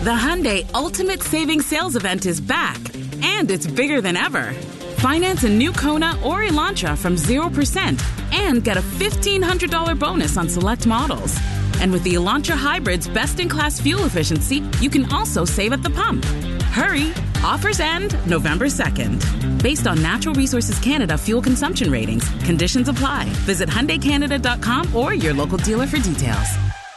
The Hyundai Ultimate Savings Sales Event is back, and it's bigger than ever. Finance a new Kona or Elantra from 0% and get a $1,500 bonus on select models. And with the Elantra Hybrid's best-in-class fuel efficiency, you can also save at the pump. Hurry! Offers end November 2nd. Based on Natural Resources Canada fuel consumption ratings, conditions apply. Visit HyundaiCanada.com or your local dealer for details.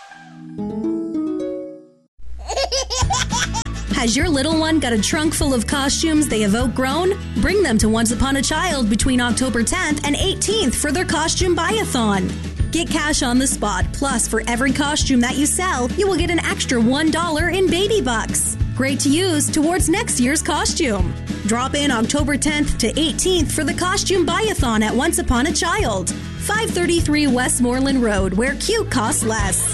Has your little one got a trunk full of costumes they have outgrown? Bring them to Once Upon a Child between October 10th and 18th for their costume buy-a-thon. Get cash on the spot, plus for every costume that you sell, you will get an extra $1 in baby bucks. Great to use towards next year's costume. Drop in October 10th to 18th for the costume buy-a-thon at Once Upon a Child, 533 Westmoreland Road, where cute costs less.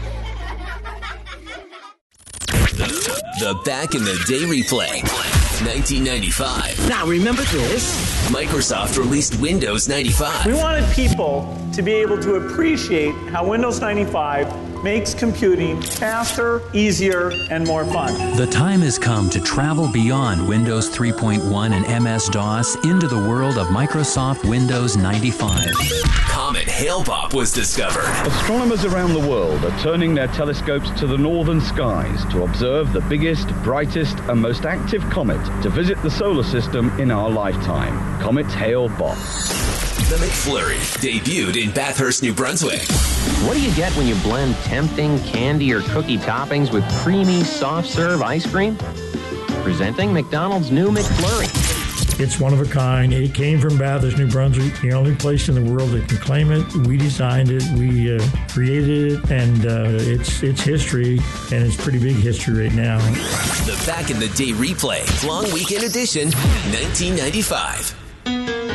The Back in the Day replay. 1995. Now, remember this? Microsoft released Windows 95. We wanted people to be able to appreciate how Windows 95 makes computing faster, easier, and more fun. The time has come to travel beyond Windows 3.1 and MS-DOS into the world of Microsoft Windows 95. Comet Hale-Bopp was discovered. Astronomers around the world are turning their telescopes to the northern skies to observe the biggest, brightest, and most active comet to visit the solar system in our lifetime. Comet Hale-Bopp. The McFlurry debuted in Bathurst, New Brunswick. What do you get when you blend tempting candy or cookie toppings with creamy, soft-serve ice cream? Presenting McDonald's new McFlurry. It's one of a kind. It came from Bathurst, New Brunswick, the only place in the world that can claim it. We designed it, we created it, and it's history, and it's pretty big history right now. The Back in the Day replay, long weekend edition, 1995.